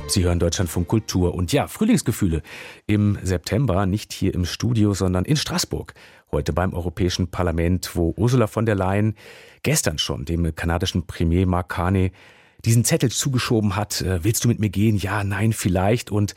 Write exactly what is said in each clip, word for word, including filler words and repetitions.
Sie hören Deutschlandfunk Kultur. Und ja, Frühlingsgefühle im September, nicht hier im Studio, sondern in Straßburg. Heute beim Europäischen Parlament, wo Ursula von der Leyen gestern schon dem kanadischen Premier Mark Carney diesen Zettel zugeschoben hat. Willst du mit mir gehen? Ja, nein, vielleicht. Und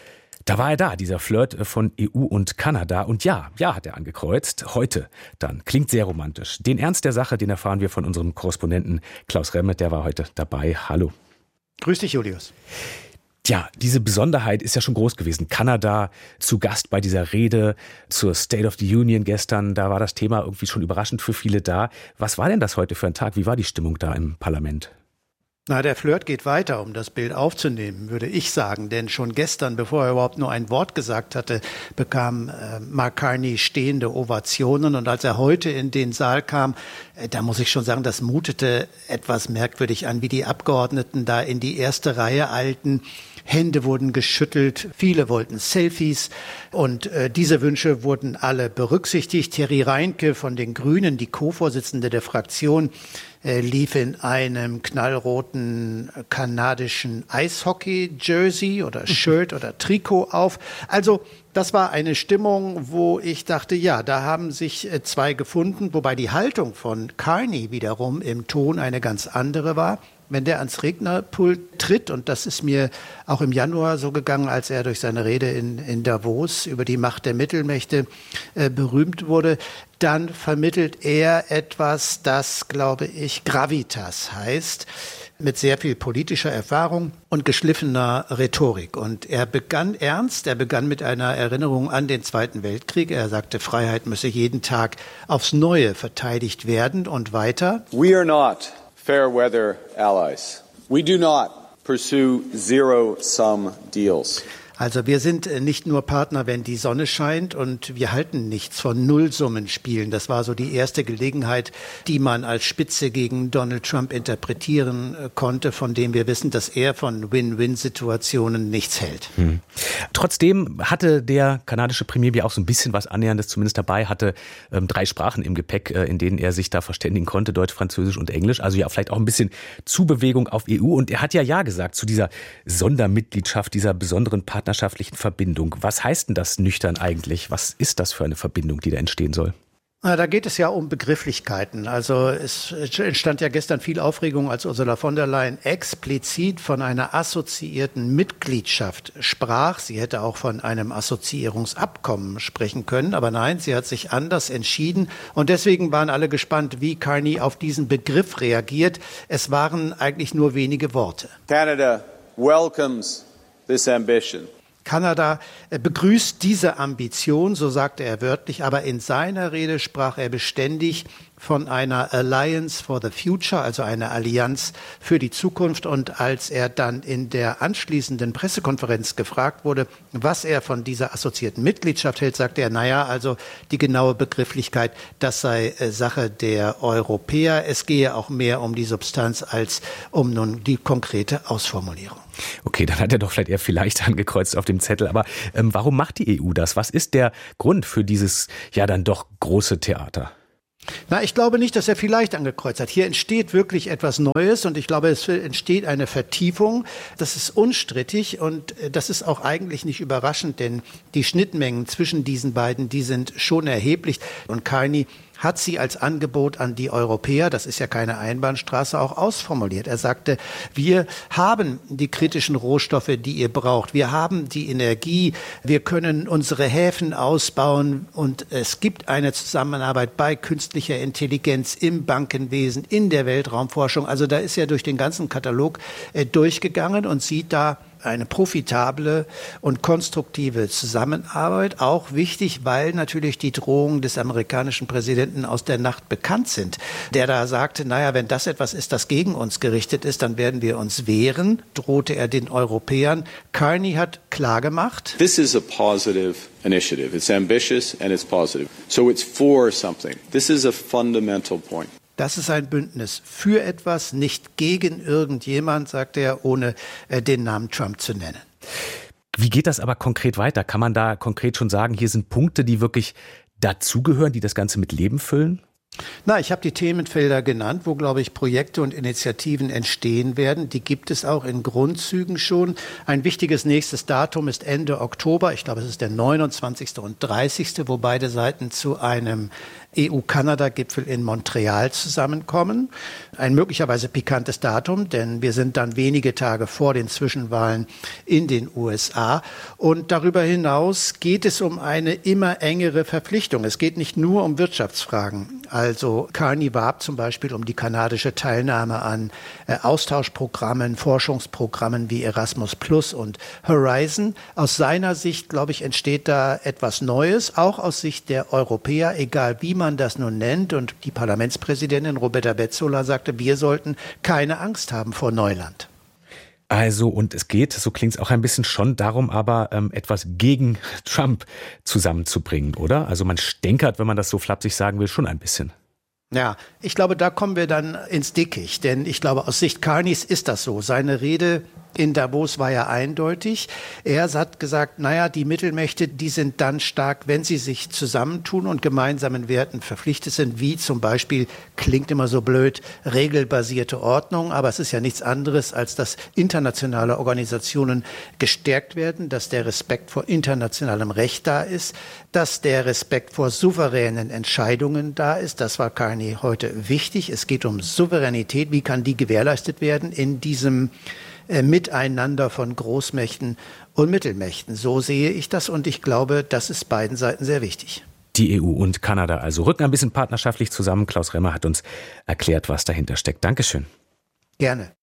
da war er da, dieser Flirt von E U und Kanada. Und ja, ja, hat er angekreuzt. Heute dann. Klingt sehr romantisch. Den Ernst der Sache, den erfahren wir von unserem Korrespondenten Klaus Remme. Der war heute dabei. Hallo. Grüß dich, Julius. Tja, diese Besonderheit ist ja schon groß gewesen. Kanada zu Gast bei dieser Rede zur State of the Union gestern. Da war das Thema irgendwie schon überraschend für viele da. Was war denn das heute für ein Tag? Wie war die Stimmung da im Parlament? Na, der Flirt geht weiter, um das Bild aufzunehmen, würde ich sagen. Denn schon gestern, bevor er überhaupt nur ein Wort gesagt hatte, bekam äh, Mark Carney stehende Ovationen. Und als er heute in den Saal kam, äh, da muss ich schon sagen, das mutete etwas merkwürdig an, wie die Abgeordneten da in die erste Reihe eilten. Hände wurden geschüttelt, viele wollten Selfies und äh, diese Wünsche wurden alle berücksichtigt. Thierry Reinke von den Grünen, die Co-Vorsitzende der Fraktion, äh, lief in einem knallroten kanadischen Eishockey-Jersey oder Shirt oder Trikot auf. Also das war eine Stimmung, wo ich dachte, ja, da haben sich äh, zwei gefunden, wobei die Haltung von Carney wiederum im Ton eine ganz andere war. Wenn der ans Rednerpult tritt, und das ist mir auch im Januar so gegangen, als er durch seine Rede in, in Davos über die Macht der Mittelmächte äh, berühmt wurde, dann vermittelt er etwas, das, glaube ich, Gravitas heißt, mit sehr viel politischer Erfahrung und geschliffener Rhetorik. Und er begann ernst, er begann mit einer Erinnerung an den Zweiten Weltkrieg. Er sagte, Freiheit müsse jeden Tag aufs Neue verteidigt werden und weiter. We are not fair weather allies. We do not pursue zero-sum deals. Also wir sind nicht nur Partner, wenn die Sonne scheint, und wir halten nichts von Nullsummenspielen. Das war so die erste Gelegenheit, die man als Spitze gegen Donald Trump interpretieren konnte, von dem wir wissen, dass er von Win-Win-Situationen nichts hält. Hm. Trotzdem hatte der kanadische Premier ja auch so ein bisschen was Annäherndes zumindest dabei, hatte ähm, drei Sprachen im Gepäck, äh, in denen er sich da verständigen konnte, Deutsch, Französisch und Englisch. Also ja, vielleicht auch ein bisschen Zubewegung auf E U. Und er hat ja Ja gesagt zu dieser Sondermitgliedschaft, dieser besonderen Partnerschaft. Verbindung. Was heißt denn das nüchtern eigentlich? Was ist das für eine Verbindung, die da entstehen soll? Da geht es ja um Begrifflichkeiten. Also es entstand ja gestern viel Aufregung, als Ursula von der Leyen explizit von einer assoziierten Mitgliedschaft sprach. Sie hätte auch von einem Assoziierungsabkommen sprechen können, aber nein, sie hat sich anders entschieden. Und deswegen waren alle gespannt, wie Carney auf diesen Begriff reagiert. Es waren eigentlich nur wenige Worte. Canada welcomes this ambition. Kanada begrüßt diese Ambition, so sagte er wörtlich, aber in seiner Rede sprach er beständig von einer Alliance for the Future, also einer Allianz für die Zukunft. Und als er dann in der anschließenden Pressekonferenz gefragt wurde, was er von dieser assoziierten Mitgliedschaft hält, sagte er, naja, also die genaue Begrifflichkeit, das sei Sache der Europäer. Es gehe auch mehr um die Substanz als um nun die konkrete Ausformulierung. Okay, dann hat er doch vielleicht eher vielleicht angekreuzt auf dem Zettel. Aber ähm, warum macht die E U das? Was ist der Grund für dieses ja dann doch große Theater? Na, ich glaube nicht, dass er vielleicht angekreuzt hat. Hier entsteht wirklich etwas Neues und ich glaube, es entsteht eine Vertiefung. Das ist unstrittig und das ist auch eigentlich nicht überraschend, denn die Schnittmengen zwischen diesen beiden, die sind schon erheblich. Und Carney hat sie als Angebot an die Europäer, das ist ja keine Einbahnstraße, auch ausformuliert. Er sagte, wir haben die kritischen Rohstoffe, die ihr braucht. Wir haben die Energie. Wir können unsere Häfen ausbauen. Und es gibt eine Zusammenarbeit bei künstlicher Intelligenz im Bankenwesen, in der Weltraumforschung. Also da ist er durch den ganzen Katalog äh, durchgegangen und sieht da eine profitable und konstruktive Zusammenarbeit, auch wichtig, weil natürlich die Drohungen des amerikanischen Präsidenten aus der Nacht bekannt sind, der da sagte, naja, wenn das etwas ist, das gegen uns gerichtet ist, dann werden wir uns wehren, drohte er den Europäern. Carney hat klargemacht, This is a positive initiative. It's ambitious and it's positive. So it's for something. This is a fundamental point. Das ist ein Bündnis für etwas, nicht gegen irgendjemand, sagt er, ohne äh, den Namen Trump zu nennen. Wie geht das aber konkret weiter? Kann man da konkret schon sagen, hier sind Punkte, die wirklich dazugehören, die das Ganze mit Leben füllen? Na, ich habe die Themenfelder genannt, wo, glaube ich, Projekte und Initiativen entstehen werden. Die gibt es auch in Grundzügen schon. Ein wichtiges nächstes Datum ist Ende Oktober. Ich glaube, es ist der neunundzwanzigste und dreißigste, wo beide Seiten zu einem E U-Kanada-Gipfel in Montreal zusammenkommen. Ein möglicherweise pikantes Datum, denn wir sind dann wenige Tage vor den Zwischenwahlen in den U S A. Und darüber hinaus geht es um eine immer engere Verpflichtung. Es geht nicht nur um Wirtschaftsfragen. Also Carney warb zum Beispiel um die kanadische Teilnahme an äh, Austauschprogrammen, Forschungsprogrammen wie Erasmus Plus und Horizon. Aus seiner Sicht, glaube ich, entsteht da etwas Neues, auch aus Sicht der Europäer, egal wie man das nun nennt. Und die Parlamentspräsidentin Roberta Metsola sagte, wir sollten keine Angst haben vor Neuland. Also, und es geht, so klingt es auch ein bisschen schon darum, aber ähm, etwas gegen Trump zusammenzubringen, oder? Also man stänkert, wenn man das so flapsig sagen will, schon ein bisschen. Ja, ich glaube, da kommen wir dann ins Dickicht, denn ich glaube, aus Sicht Carneys ist das so. Seine Rede in Davos war ja eindeutig. Er hat gesagt, naja, die Mittelmächte, die sind dann stark, wenn sie sich zusammentun und gemeinsamen Werten verpflichtet sind, wie zum Beispiel, klingt immer so blöd, regelbasierte Ordnung. Aber es ist ja nichts anderes, als dass internationale Organisationen gestärkt werden, dass der Respekt vor internationalem Recht da ist, dass der Respekt vor souveränen Entscheidungen da ist. Das war Carney heute wichtig. Es geht um Souveränität. Wie kann die gewährleistet werden in diesem Miteinander von Großmächten und Mittelmächten. So sehe ich das und ich glaube, das ist beiden Seiten sehr wichtig. Die E U und Kanada also rücken ein bisschen partnerschaftlich zusammen. Klaus Remmer hat uns erklärt, was dahinter steckt. Dankeschön. Gerne.